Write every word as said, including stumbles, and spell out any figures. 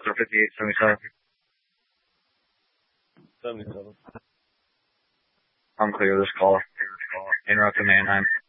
zero fifty-eight seventy-seven. seventy-seven. I'm clear this call. Interrupted Manheim.